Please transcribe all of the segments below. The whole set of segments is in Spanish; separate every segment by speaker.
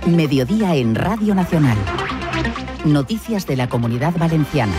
Speaker 1: Mediodía en Radio Nacional. Noticias de la Comunidad Valenciana.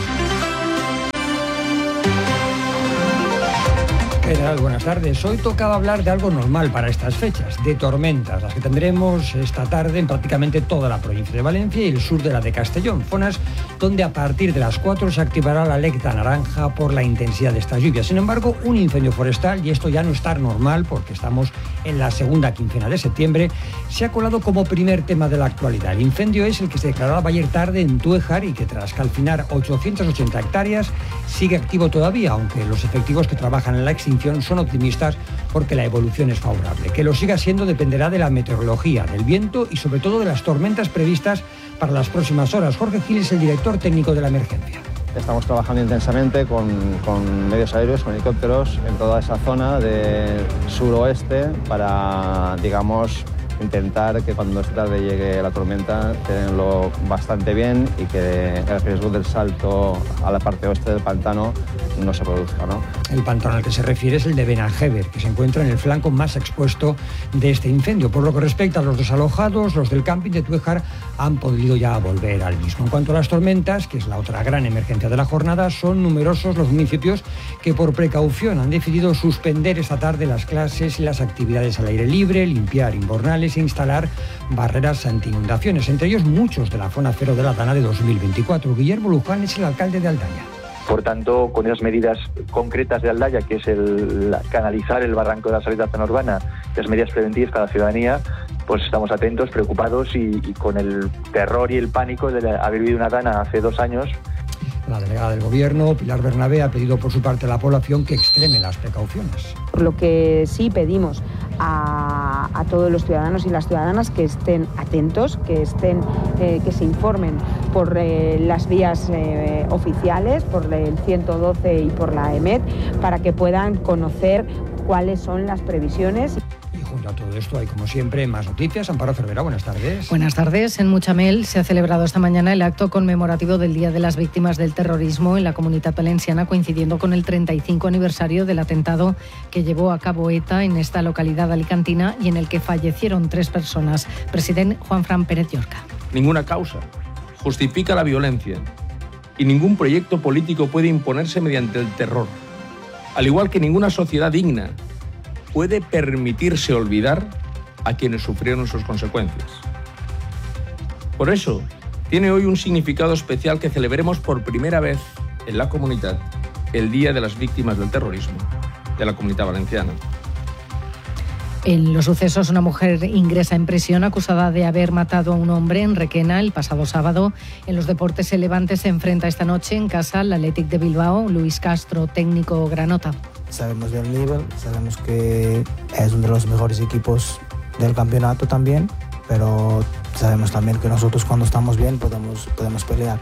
Speaker 2: ¿Qué tal? Buenas tardes. Hoy tocaba hablar de algo normal para estas fechas, de tormentas, las que tendremos esta tarde en prácticamente toda la provincia de Valencia y el sur de la de Castellón, zonas donde a partir de las 4 se activará la alerta naranja por la intensidad de estas lluvias. Sin embargo, un incendio forestal, y esto ya no está normal porque estamos en la segunda quincena de septiembre, se ha colado como primer tema de la actualidad. El incendio es el que se declaraba ayer tarde en Túejar y que tras calcinar 880 hectáreas sigue activo todavía, aunque los efectivos que trabajan en la extinción son optimistas porque la evolución es favorable. Que lo siga siendo dependerá de la meteorología, del viento y sobre todo de las tormentas previstas para las próximas horas. Jorge Gil es el director técnico de la emergencia.
Speaker 3: Estamos trabajando intensamente con medios aéreos, con helicópteros en toda esa zona de suroeste para, digamos, intentar que cuando esta tarde llegue la tormenta tenerlo bastante bien y que el riesgo del salto a la parte oeste del pantano no se produzca, ¿no?
Speaker 2: El pantano al que se refiere es el de Benaljever, que se encuentra en el flanco más expuesto de este incendio. Por lo que respecta a los desalojados, los del camping de Túejar han podido ya volver al mismo. En cuanto a las tormentas, que es la otra gran emergencia de la jornada, son numerosos los municipios que por precaución han decidido suspender esta tarde las clases y las actividades al aire libre, limpiar invernales e instalar barreras anti-inundaciones, entre ellos muchos de la zona cero de la Dana de 2024. Guillermo Luján es el alcalde de Aldaya.
Speaker 4: Por tanto, con esas medidas concretas de Aldaya, que es el canalizar el barranco de la salida zona urbana, las medidas preventivas para la ciudadanía, pues estamos atentos, preocupados y con el terror y el pánico de haber vivido una Dana hace 2 años.
Speaker 2: La delegada del Gobierno, Pilar Bernabé, ha pedido por su parte a la población que extreme las precauciones.
Speaker 5: Por lo que sí pedimos a todos los ciudadanos y las ciudadanas que estén atentos, que se informen por las vías oficiales, por el 112 y por la EMET, para que puedan conocer cuáles son las previsiones.
Speaker 2: Junto a todo esto hay, como siempre, más noticias. Amparo Cervera, buenas tardes.
Speaker 6: Buenas tardes. En Muchamel se ha celebrado esta mañana el acto conmemorativo del Día de las Víctimas del Terrorismo en la Comunitat Valenciana, coincidiendo con el 35 aniversario del atentado que llevó a cabo ETA en esta localidad alicantina y en el que fallecieron 3 personas. Presidente Juanfran Pérez Llorca.
Speaker 7: Ninguna causa justifica la violencia y ningún proyecto político puede imponerse mediante el terror. Al igual que ninguna sociedad digna puede permitirse olvidar a quienes sufrieron sus consecuencias. Por eso, tiene hoy un significado especial que celebremos por primera vez en la comunidad el Día de las Víctimas del Terrorismo de la Comunidad Valenciana.
Speaker 6: En los sucesos, una mujer ingresa en prisión acusada de haber matado a un hombre en Requena el pasado sábado. En los deportes, el Levante se enfrenta esta noche en casa al Athletic de Bilbao. Luis Castro, técnico granota.
Speaker 8: Sabemos del nivel, sabemos que es uno de los mejores equipos del campeonato también, pero sabemos también que nosotros cuando estamos bien podemos pelear.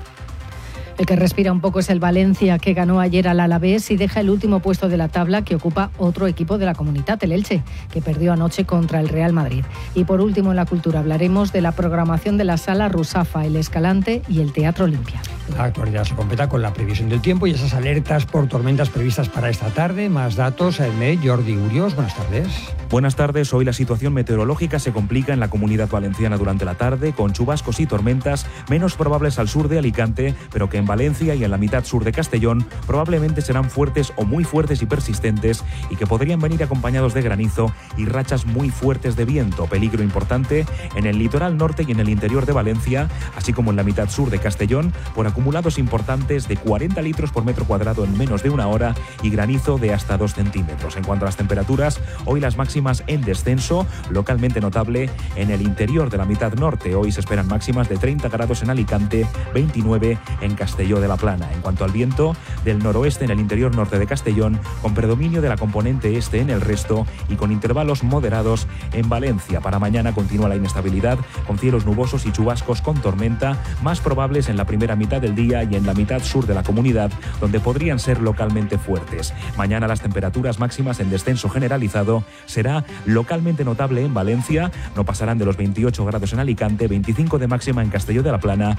Speaker 6: El que respira un poco es el Valencia, que ganó ayer al Alavés y deja el último puesto de la tabla, que ocupa otro equipo de la comunidad, el Elche, que perdió anoche contra el Real Madrid. Y por último, en la cultura hablaremos de la programación de la Sala Rusafa, el Escalante y el Teatro Olimpia.
Speaker 2: La actualidad se completa con la previsión del tiempo y esas alertas por tormentas previstas para esta tarde. Más datos, Jordi Urios, buenas tardes.
Speaker 9: Buenas tardes. Hoy la situación meteorológica se complica en la Comunidad Valenciana durante la tarde, con chubascos y tormentas menos probables al sur de Alicante, pero que en Valencia y en la mitad sur de Castellón probablemente serán fuertes o muy fuertes y persistentes, y que podrían venir acompañados de granizo y rachas muy fuertes de viento. Peligro importante en el litoral norte y en el interior de Valencia, así como en la mitad sur de Castellón, por acumulados importantes de 40 litros por metro cuadrado en menos de una hora y granizo de hasta 2 centímetros. En cuanto a las temperaturas, hoy las máximas en descenso, localmente notable en el interior de la mitad norte. Hoy se esperan máximas de 30 grados en Alicante, 29 en Castelló de la Plana. En cuanto al viento, del noroeste en el interior norte de Castellón, con predominio de la componente este en el resto y con intervalos moderados en Valencia. Para mañana continúa la inestabilidad, con cielos nubosos y chubascos con tormenta, más probables en la primera mitad del día y en la mitad sur de la comunidad, donde podrían ser localmente fuertes. Mañana las temperaturas máximas en descenso generalizado será localmente notable en Valencia, no pasarán de los 28 grados en Alicante, 25 de máxima en Castelló de la Plana,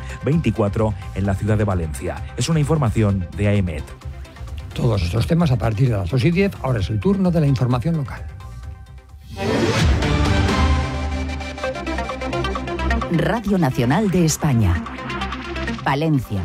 Speaker 9: 24 en la ciudad de Valencia. Es una información de AEMET.
Speaker 2: Todos estos temas a partir de las 2:10, ahora es el turno de la información local.
Speaker 1: Radio Nacional de España. Valencia.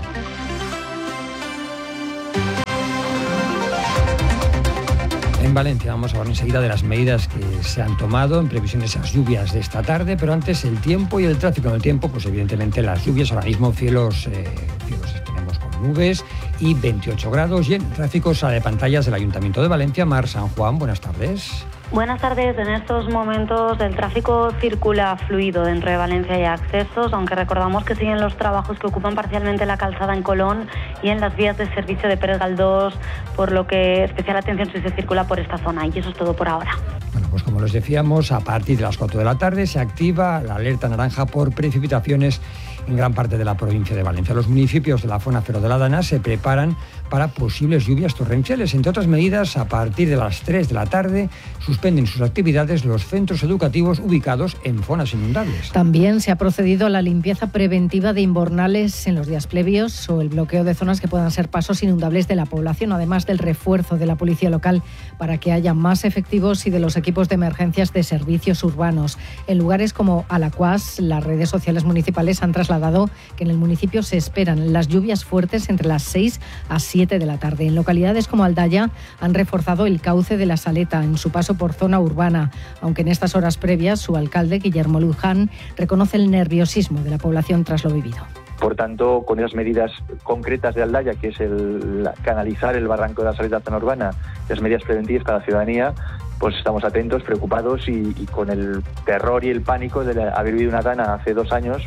Speaker 2: En Valencia vamos a hablar enseguida de las medidas que se han tomado en previsión de esas lluvias de esta tarde, pero antes el tiempo y el tráfico. En el tiempo, pues evidentemente las lluvias, ahora mismo cielos tenemos con nubes y 28 grados. Y en el tráfico, sala de pantallas del Ayuntamiento de Valencia, Mar San Juan, buenas tardes.
Speaker 10: Buenas tardes. En estos momentos el tráfico circula fluido dentro de Valencia y accesos, aunque recordamos que siguen los trabajos que ocupan parcialmente la calzada en Colón y en las vías de servicio de Pérez Galdós, por lo que especial atención si se circula por esta zona. Y eso es todo por ahora.
Speaker 2: Bueno, pues como les decíamos, a partir de las 4 de la tarde se activa la alerta naranja por precipitaciones en gran parte de la provincia de Valencia. Los municipios de la zona ferodeladana se preparan para posibles lluvias torrenciales. Entre otras medidas, a partir de las 3 de la tarde suspenden sus actividades los centros educativos ubicados en zonas inundables.
Speaker 6: También se ha procedido a la limpieza preventiva de invernales en los días previos o el bloqueo de zonas que puedan ser pasos inundables de la población, además del refuerzo de la policía local para que haya más efectivos y de los equipos de emergencias de servicios urbanos. En lugares como Alacuás, las redes sociales municipales han trasladado que en el municipio se esperan las lluvias fuertes entre las 6 a 7 de la tarde. En localidades como Aldaya han reforzado el cauce de la Saleta en su paso por zona urbana, aunque en estas horas previas su alcalde, Guillermo Luján, reconoce el nerviosismo de la población tras lo vivido.
Speaker 4: Por tanto, con esas medidas concretas de Aldaya, que es canalizar el barranco de la Saleta zona urbana, las medidas preventivas para la ciudadanía, pues estamos atentos, preocupados y con el terror y el pánico de haber vivido una dana hace 2 años.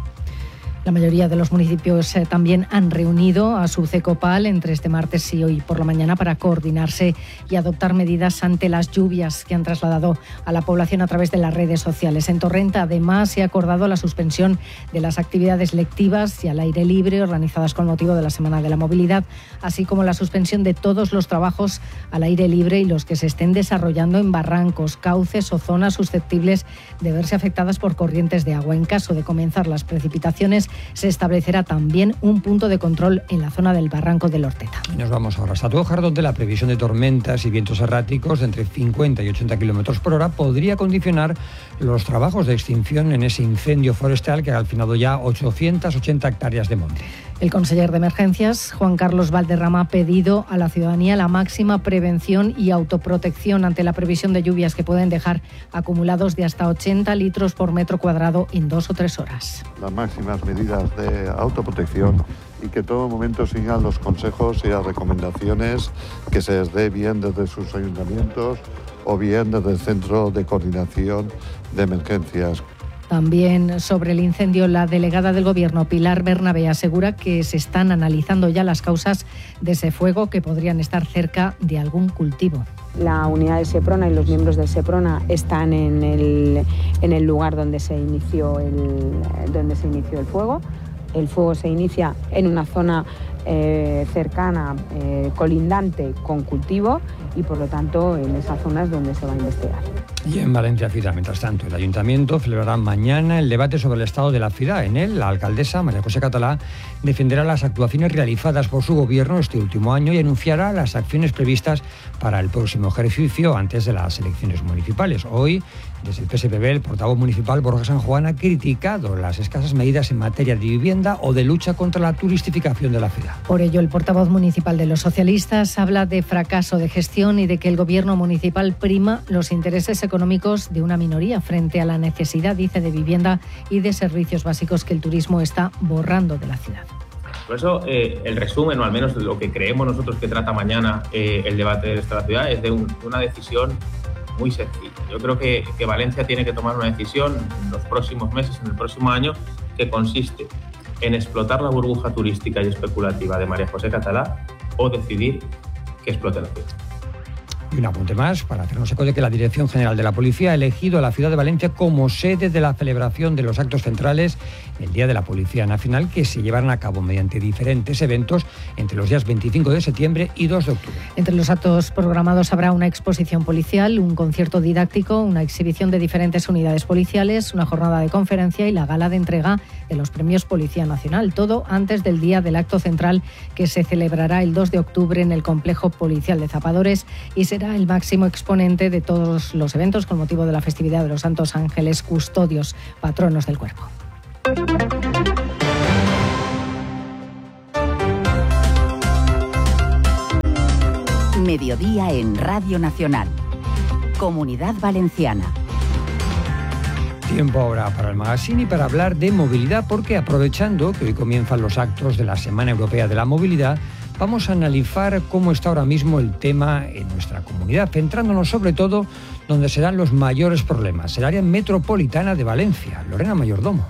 Speaker 6: La mayoría de los municipios también han reunido a su CECOPAL entre este martes y hoy por la mañana para coordinarse y adoptar medidas ante las lluvias que han trasladado a la población a través de las redes sociales. En Torrent, además, se ha acordado la suspensión de las actividades lectivas y al aire libre organizadas con motivo de la Semana de la Movilidad, así como la suspensión de todos los trabajos al aire libre y los que se estén desarrollando en barrancos, cauces o zonas susceptibles de verse afectadas por corrientes de agua. En caso de comenzar las precipitaciones, se establecerá también un punto de control en la zona del barranco del Horteta.
Speaker 2: Y nos vamos ahora hasta Tójar, donde la previsión de tormentas y vientos erráticos de entre 50 y 80 kilómetros por hora podría condicionar los trabajos de extinción en ese incendio forestal que ha calcinado ya 880 hectáreas de monte.
Speaker 6: El conseller de Emergencias, Juan Carlos Valderrama, ha pedido a la ciudadanía la máxima prevención y autoprotección ante la previsión de lluvias que pueden dejar acumulados de hasta 80 litros por metro cuadrado en 2 o 3 horas.
Speaker 11: Las máximas medidas de autoprotección y que en todo momento sigan los consejos y las recomendaciones que se les dé bien desde sus ayuntamientos o bien desde el Centro de Coordinación de Emergencias.
Speaker 6: También sobre el incendio, la delegada del Gobierno, Pilar Bernabé, asegura que se están analizando ya las causas de ese fuego que podrían estar cerca de algún cultivo.
Speaker 5: La unidad de Seprona y los miembros del Seprona están en el lugar donde se inició el fuego. El fuego se inicia en una zona cercana, colindante con cultivo, y por lo tanto en esa zona es donde se va a investigar.
Speaker 2: Y en Valencia Ciudad, mientras tanto, el Ayuntamiento celebrará mañana el debate sobre el estado de la ciudad. En él, la alcaldesa, María José Catalá, defenderá las actuaciones realizadas por su gobierno este último año y anunciará las acciones previstas para el próximo ejercicio antes de las elecciones municipales. Hoy, desde el PSPB, el portavoz municipal Borja San Juan ha criticado las escasas medidas en materia de vivienda o de lucha contra la turistificación de la ciudad.
Speaker 6: Por ello, el portavoz municipal de los socialistas habla de fracaso de gestión y de que el gobierno municipal prima los intereses económicos de una minoría frente a la necesidad, dice, de vivienda y de servicios básicos que el turismo está borrando de la ciudad.
Speaker 12: Por eso, el resumen, o al menos lo que creemos nosotros que trata mañana el debate de esta ciudad, es de una decisión muy sencilla. Yo creo que Valencia tiene que tomar una decisión en los próximos meses, en el próximo año, que consiste en explotar la burbuja turística y especulativa de María José Catalá o decidir que explote la ciudad.
Speaker 2: Y un apunte más para hacernos eco de que la Dirección General de la Policía ha elegido a la ciudad de Valencia como sede de la celebración de los actos centrales el Día de la Policía Nacional, que se llevarán a cabo mediante diferentes eventos entre los días 25 de septiembre y 2 de octubre.
Speaker 6: Entre los actos programados habrá una exposición policial, un concierto didáctico, una exhibición de diferentes unidades policiales, una jornada de conferencia y la gala de entrega de los premios Policía Nacional. Todo antes del día del acto central, que se celebrará el 2 de octubre en el Complejo Policial de Zapadores y será el máximo exponente de todos los eventos con motivo de la festividad de los Santos Ángeles, custodios, patronos del cuerpo.
Speaker 1: Mediodía en Radio Nacional. Comunidad Valenciana.
Speaker 2: Tiempo ahora para el magazine y para hablar de movilidad, porque aprovechando que hoy comienzan los actos de la Semana Europea de la Movilidad, vamos a analizar cómo está ahora mismo el tema en nuestra comunidad, centrándonos sobre todo donde serán los mayores problemas, el área metropolitana de Valencia. Lorena Mayordomo.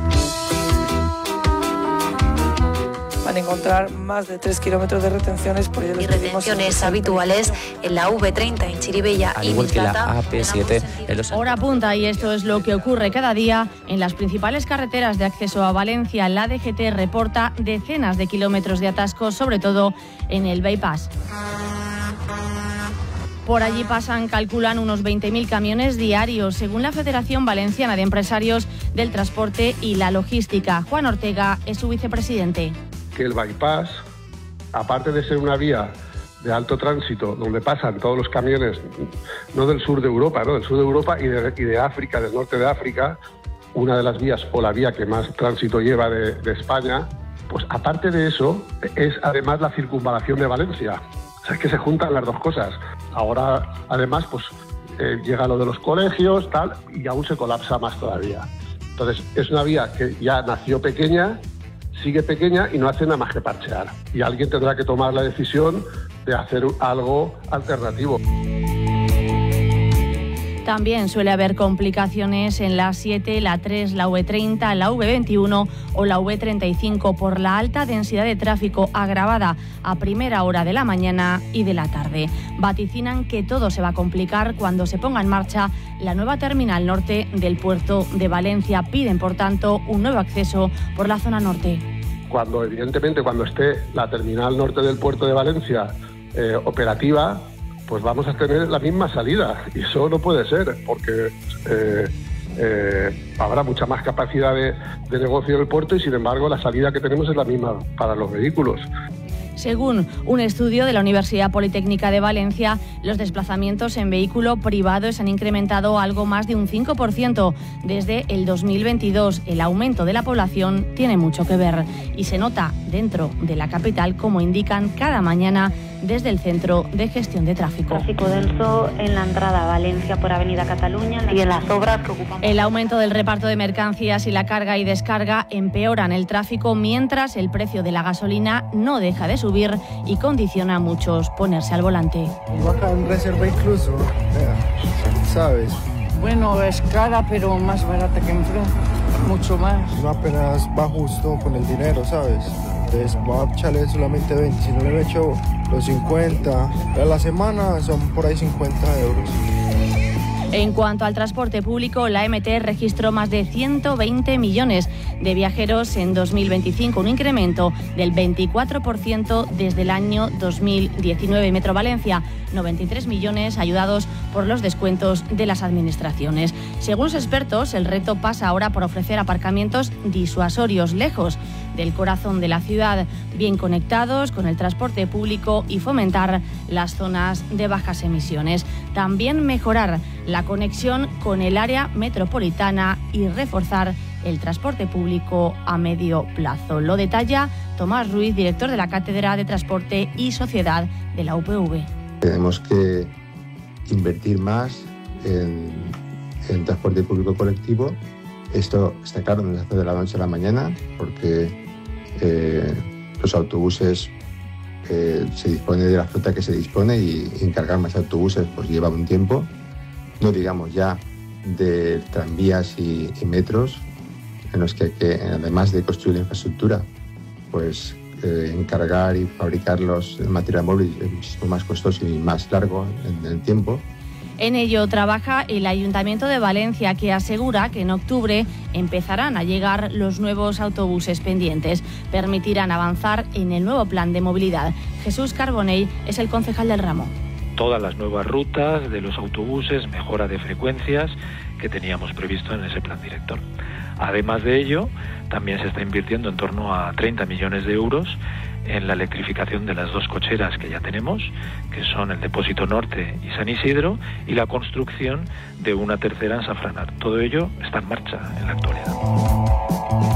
Speaker 13: Van a encontrar más de 3 kilómetros de retenciones, por ello les pedimos
Speaker 14: retenciones habituales en la V30 en Chirivella
Speaker 15: al
Speaker 14: y
Speaker 15: igual que la
Speaker 14: Mislata.
Speaker 15: AP7 en los...
Speaker 16: Hora punta, y esto es lo que ocurre cada día en las principales carreteras de acceso a Valencia. La DGT reporta decenas de kilómetros de atascos, sobre todo en el bypass. Por allí calculan unos 20.000 camiones diarios, según la Federación Valenciana de Empresarios del Transporte y la Logística. Juan Ortega es su vicepresidente.
Speaker 17: Que el bypass, aparte de ser una vía de alto tránsito donde pasan todos los camiones, no del sur de Europa, ¿no? Del sur de Europa y de África, del norte de África, una de las vías o la vía que más tránsito lleva de España, pues aparte de eso es además la circunvalación de Valencia. O sea, es que se juntan las dos cosas. Ahora, además, pues llega lo de los colegios, tal, y aún se colapsa más todavía. Entonces, es una vía que ya nació pequeña, sigue pequeña y no hace nada más que parchear. Y alguien tendrá que tomar la decisión de hacer algo alternativo.
Speaker 16: También suele haber complicaciones en la 7, la 3, la V30, la V21 o la V35 por la alta densidad de tráfico agravada a primera hora de la mañana y de la tarde. Vaticinan que todo se va a complicar cuando se ponga en marcha la nueva terminal norte del puerto de Valencia. Piden, por tanto, un nuevo acceso por la zona norte.
Speaker 17: Evidentemente, cuando esté la terminal norte del puerto de Valencia operativa, pues vamos a tener la misma salida, y eso no puede ser, porque habrá mucha más capacidad de negocio en el puerto y sin embargo la salida que tenemos es la misma para los vehículos.
Speaker 16: Según un estudio de la Universidad Politécnica de Valencia, los desplazamientos en vehículo privado se han incrementado algo más de un 5% desde el 2022. El aumento de la población tiene mucho que ver y se nota dentro de la capital, como indican cada mañana desde el Centro de Gestión de Tráfico.
Speaker 10: Tráfico denso en la entrada a Valencia por Avenida Cataluña y en las obras que ocupan.
Speaker 16: El aumento del reparto de mercancías y la carga y descarga empeoran el tráfico, mientras el precio de la gasolina no deja de subir y condiciona a muchos ponerse al volante.
Speaker 18: Baja en reserva incluso, ¿sabes?
Speaker 19: Bueno, es cara, pero más barata que en Francia, mucho más.
Speaker 18: No apenas va justo con el dinero, ¿sabes? Entonces voy a echarle solamente 20, si no le echo los 50, a la semana son por ahí 50 euros.
Speaker 16: En cuanto al transporte público, la MT registró más de 120 millones de viajeros en 2025, un incremento del 24% desde el año 2019. Metro Valencia, 93 millones ayudados por los descuentos de las administraciones. Según los expertos, el reto pasa ahora por ofrecer aparcamientos disuasorios lejos del corazón de la ciudad, bien conectados con el transporte público, y fomentar las zonas de bajas emisiones. También mejorar la conexión con el área metropolitana y reforzar el transporte público a medio plazo. Lo detalla Tomás Ruiz, director de la Cátedra de Transporte y Sociedad de la UPV.
Speaker 20: Tenemos que invertir más en transporte público colectivo. Esto está claro, no se hace de la noche a la mañana, porque los autobuses se dispone de la flota que se dispone, y encargar más autobuses pues lleva un tiempo. No digamos ya de tranvías y metros, en los que además de construir la infraestructura, pues encargar y fabricar el material móvil es muchísimo más costoso y más largo en el tiempo.
Speaker 16: En ello trabaja el Ayuntamiento de Valencia, que asegura que en octubre empezarán a llegar los nuevos autobuses pendientes. Permitirán avanzar en el nuevo plan de movilidad. Jesús Carbonell es el concejal del ramo.
Speaker 21: Todas las nuevas rutas de los autobuses, mejora de frecuencias que teníamos previsto en ese plan director. Además de ello, también se está invirtiendo en torno a 30 millones de euros en la electrificación de las dos cocheras que ya tenemos, que son el Depósito Norte y San Isidro, y la construcción de una tercera en Safranar. Todo ello está en marcha en la actualidad.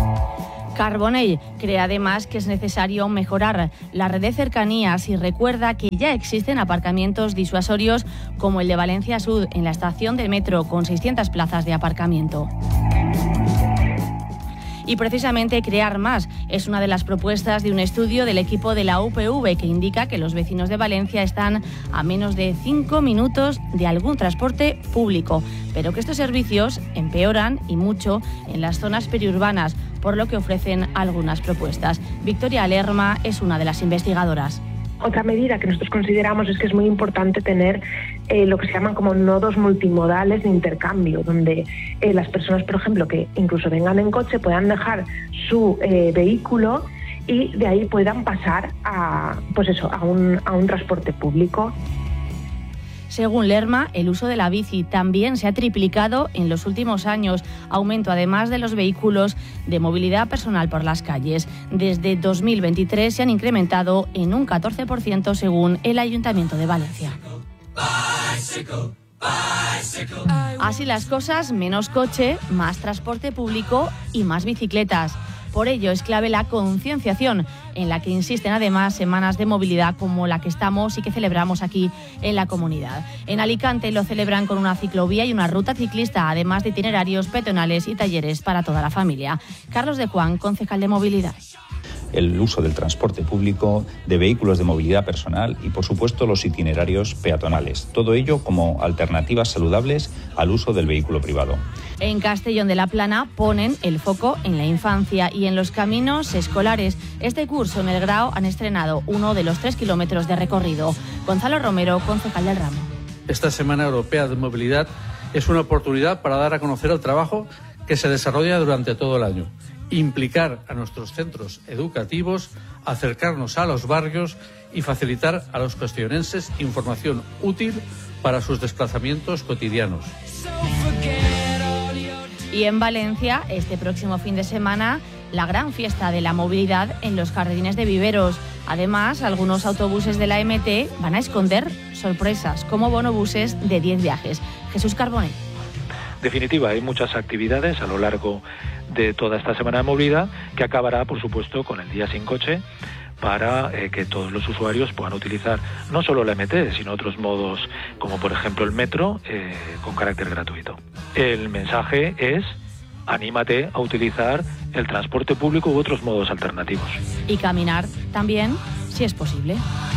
Speaker 16: Carbonell cree además que es necesario mejorar la red de cercanías y recuerda que ya existen aparcamientos disuasorios como el de Valencia Sud en la estación del metro con 600 plazas de aparcamiento. Y precisamente crear más es una de las propuestas de un estudio del equipo de la UPV que indica que los vecinos de Valencia están a menos de 5 minutos de algún transporte público, pero que estos servicios empeoran y mucho en las zonas periurbanas, por lo que ofrecen algunas propuestas. Victoria Lerma es una de las investigadoras.
Speaker 15: Otra medida que nosotros consideramos es que es muy importante tener lo que se llaman como nodos multimodales de intercambio, donde las personas, por ejemplo, que incluso vengan en coche, puedan dejar su vehículo y de ahí puedan pasar a un transporte público.
Speaker 16: Según Lerma, el uso de la bici también se ha triplicado en los últimos años, aumento además de los vehículos de movilidad personal por las calles. Desde 2023 se han incrementado en un 14% según el Ayuntamiento de Valencia. Así las cosas, menos coche, más transporte público y más bicicletas. Por ello es clave la concienciación, en la que insisten además semanas de movilidad como la que estamos y que celebramos aquí en la comunidad. En Alicante lo celebran con una ciclovía y una ruta ciclista, además de itinerarios peatonales y talleres para toda la familia. Carlos de Juan, concejal de movilidad.
Speaker 22: El uso del transporte público, de vehículos de movilidad personal y, por supuesto, los itinerarios peatonales. Todo ello como alternativas saludables al uso del vehículo privado.
Speaker 16: En Castellón de la Plana ponen el foco en la infancia y en los caminos escolares. Este curso en el Grao han estrenado uno de los 3 kilómetros de recorrido. Gonzalo Romero, concejal del ramo.
Speaker 23: Esta Semana Europea de Movilidad es una oportunidad para dar a conocer el trabajo que se desarrolla durante todo el año. Implicar a nuestros centros educativos, acercarnos a los barrios y facilitar a los castellonenses información útil para sus desplazamientos cotidianos.
Speaker 16: Y en Valencia, este próximo fin de semana, la gran fiesta de la movilidad en los jardines de Viveros. Además, algunos autobuses de la MT van a esconder sorpresas, como bonobuses de 10 viajes. Jesús Carbonell.
Speaker 21: En definitiva, hay muchas actividades a lo largo de toda esta semana de movilidad que acabará, por supuesto, con el Día Sin Coche para que todos los usuarios puedan utilizar no solo la MT, sino otros modos como, por ejemplo, el metro con carácter gratuito. El mensaje es: anímate a utilizar el transporte público u otros modos alternativos.
Speaker 16: Y caminar también, si es posible.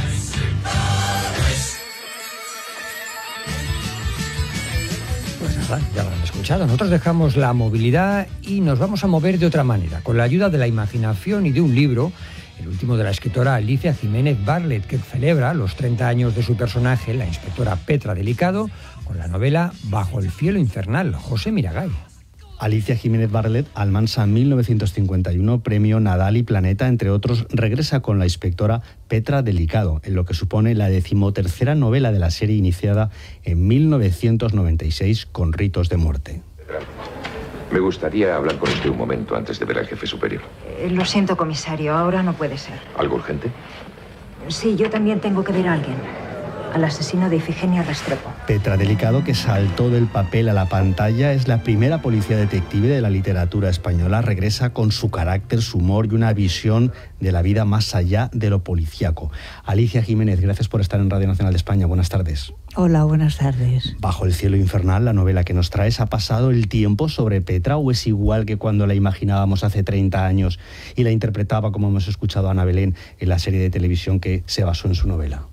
Speaker 2: Pues nada, ya lo han escuchado. Nosotros dejamos la movilidad y nos vamos a mover de otra manera, con la ayuda de la imaginación y de un libro, el último de la escritora Alicia Jiménez Barlet, que celebra los 30 años de su personaje, la inspectora Petra Delicado, con la novela Bajo el cielo infernal. José Miragay.
Speaker 24: Alicia Jiménez Barlet, Almansa 1951, Premio Nadal y Planeta, entre otros, regresa con la inspectora Petra Delicado, en lo que supone la 13ª novela de la serie iniciada en 1996 con Ritos de muerte.
Speaker 25: Me gustaría hablar con usted un momento antes de ver al jefe superior.
Speaker 26: Lo siento, comisario, ahora no puede ser.
Speaker 25: ¿Algo urgente?
Speaker 26: Sí, yo también tengo que ver a alguien. Al asesino de Ifigenia Restrepo.
Speaker 24: Petra Delicado, que saltó del papel a la pantalla, es la primera policía detective de la literatura española. Regresa con su carácter, su humor y una visión de la vida más allá de lo policíaco. Alicia Jiménez, gracias por estar en Radio Nacional de España. Buenas tardes.
Speaker 27: Hola, buenas tardes.
Speaker 24: Bajo el cielo infernal, la novela que nos traes, ¿ha pasado el tiempo sobre Petra o es igual que cuando la imaginábamos hace 30 años y la interpretaba, como hemos escuchado a Ana Belén, en la serie de televisión que se basó en su novela?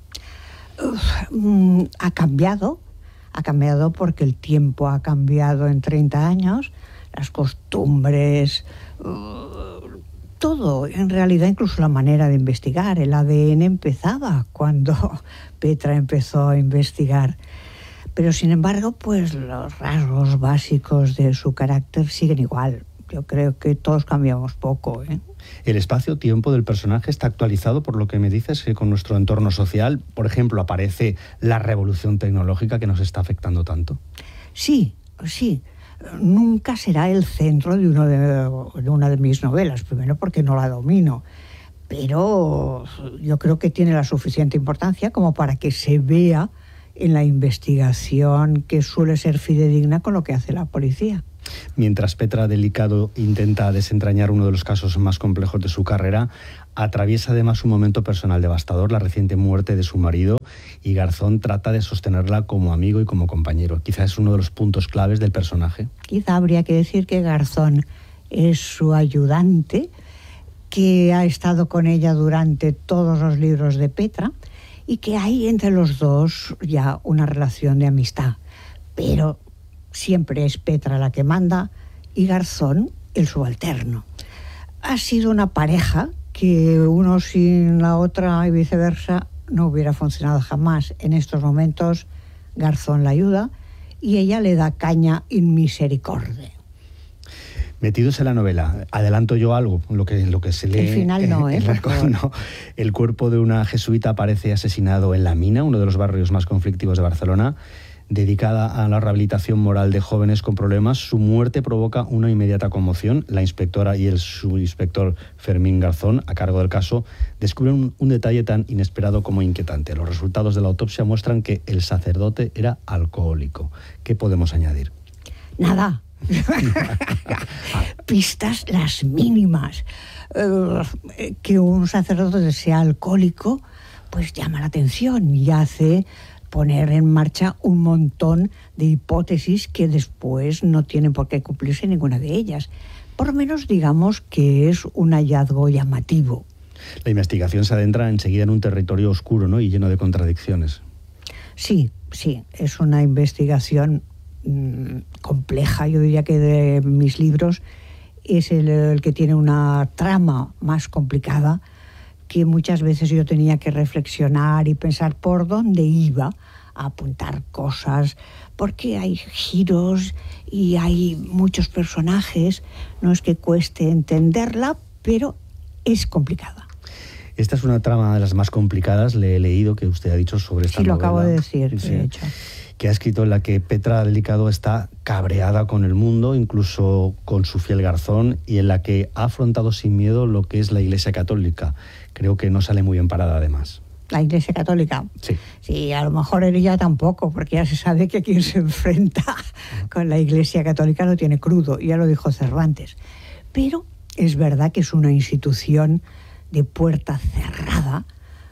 Speaker 27: Ha cambiado porque el tiempo ha cambiado en 30 años, las costumbres, todo, en realidad incluso la manera de investigar. El ADN empezaba cuando Petra empezó a investigar, pero sin embargo, pues los rasgos básicos de su carácter siguen igual. Yo creo que todos cambiamos poco, ¿eh?
Speaker 24: El espacio-tiempo del personaje está actualizado, por lo que me dices, que con nuestro entorno social, por ejemplo, aparece la revolución tecnológica que nos está afectando tanto.
Speaker 27: Sí. Nunca será el centro de una de mis novelas, primero porque no la domino, pero yo creo que tiene la suficiente importancia como para que se vea en la investigación, que suele ser fidedigna con lo que hace la policía.
Speaker 24: Mientras Petra Delicado intenta desentrañar uno de los casos más complejos de su carrera, atraviesa además un momento personal devastador, la reciente muerte de su marido, y Garzón trata de sostenerla como amigo y como compañero. Quizás es uno de los puntos claves del personaje.
Speaker 27: Quizá habría que decir que Garzón es su ayudante, que ha estado con ella durante todos los libros de Petra, y que hay entre los dos ya una relación de amistad. Pero siempre es Petra la que manda y Garzón el subalterno. Ha sido una pareja que uno sin la otra y viceversa no hubiera funcionado jamás. En estos momentos Garzón la ayuda y ella le da caña in misericordia.
Speaker 24: Metidos en la novela, adelanto yo algo, lo que se lee.
Speaker 27: El final no,
Speaker 24: no. El cuerpo de una jesuita aparece asesinado en La Mina, uno de los barrios más conflictivos de Barcelona. Dedicada a la rehabilitación moral de jóvenes con problemas, su muerte provoca una inmediata conmoción. La inspectora y el subinspector Fermín Garzón, a cargo del caso, descubren un detalle tan inesperado como inquietante. Los resultados de la autopsia muestran que el sacerdote era alcohólico. ¿Qué podemos añadir?
Speaker 27: Nada. Pistas las mínimas. Que un sacerdote sea alcohólico, pues llama la atención y hace poner en marcha un montón de hipótesis que después no tienen por qué cumplirse ninguna de ellas. Por lo menos digamos que es un hallazgo llamativo.
Speaker 24: La investigación se adentra enseguida en un territorio oscuro, ¿no?, y lleno de contradicciones.
Speaker 27: Sí, es una investigación compleja. Yo diría que de mis libros es el que tiene una trama más complicada, que muchas veces yo tenía que reflexionar y pensar por dónde iba a apuntar cosas, porque hay giros y hay muchos personajes. No es que cueste entenderla, pero es complicada.
Speaker 24: Esta es una trama de las más complicadas. Le he leído que usted ha dicho sobre esta novela.
Speaker 27: Sí, lo acabo de decir,
Speaker 24: sí,
Speaker 27: de hecho.
Speaker 24: Que ha escrito, en la que Petra Delicado está cabreada con el mundo, incluso con su fiel Garzón, y en la que ha afrontado sin miedo lo que es la Iglesia Católica. Creo que no sale muy bien parada, además.
Speaker 27: ¿La Iglesia Católica?
Speaker 24: Sí.
Speaker 27: Sí, a lo mejor ella tampoco, porque ya se sabe que quien se enfrenta con la Iglesia Católica lo tiene crudo, ya lo dijo Cervantes. Pero es verdad que es una institución de puerta cerrada,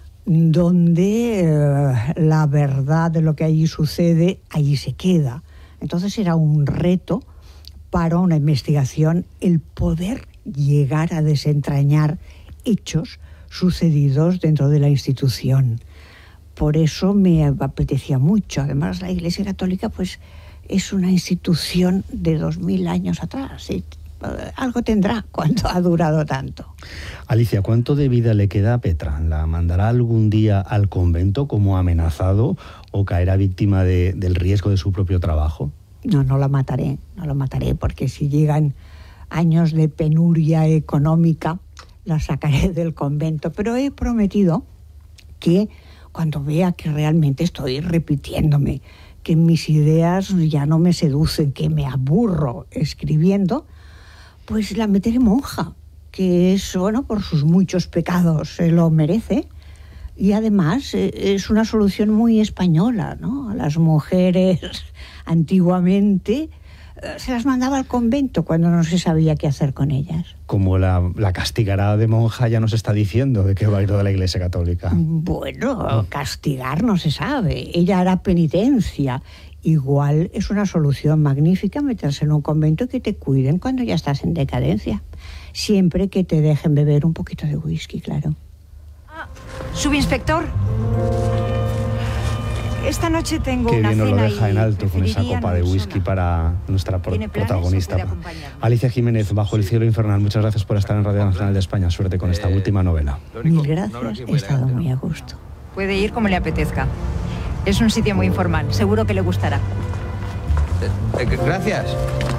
Speaker 27: donde la verdad de lo que allí sucede, allí se queda. Entonces era un reto para una investigación el poder llegar a desentrañar hechos sucedidos dentro de la institución. Por eso me apetecía mucho. Además, la Iglesia Católica pues es una institución de 2000 años atrás. ¿Sí? Algo tendrá cuando ha durado tanto.
Speaker 24: Alicia, ¿cuánto de vida le queda a Petra? ¿La mandará algún día al convento como amenazado o caerá víctima del riesgo de su propio trabajo?
Speaker 27: No la mataré, porque si llegan años de penuria económica, la sacaré del convento. Pero he prometido que cuando vea que realmente estoy repitiéndome, que mis ideas ya no me seducen, que me aburro escribiendo, pues la meteré monja, que es, bueno, por sus muchos pecados se lo merece. Y además es una solución muy española, ¿no? A las mujeres antiguamente se las mandaba al convento cuando no se sabía qué hacer con ellas.
Speaker 24: Como la castigará de monja, ya nos está diciendo de qué va a ir de la Iglesia Católica.
Speaker 27: Bueno, castigar no se sabe. Ella hará penitencia. Igual es una solución magnífica meterse en un convento y que te cuiden cuando ya estás en decadencia. Siempre que te dejen beber un poquito de whisky, claro.
Speaker 26: Subinspector, esta noche tengo una cena.
Speaker 24: Qué bien nos lo deja en alto con esa
Speaker 26: preferiría
Speaker 24: copa de
Speaker 26: no
Speaker 24: whisky
Speaker 26: sonar.
Speaker 24: para nuestra
Speaker 26: ¿Tiene planes
Speaker 24: protagonista.
Speaker 26: o puede acompañarme?
Speaker 24: Alicia Jiménez, Bajo el cielo infernal, muchas gracias por estar en Radio Nacional de España. Suerte con esta última novela.
Speaker 27: Mil gracias, he estado muy a gusto.
Speaker 26: Puede ir como le apetezca. Es un sitio muy informal, seguro que le gustará.
Speaker 3: Gracias.